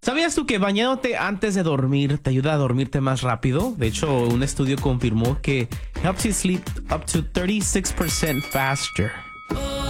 ¿Sabías tú que bañándote antes de dormir te ayuda a dormirte más rápido? De hecho, un estudio confirmó que helps you sleep up to 36% faster.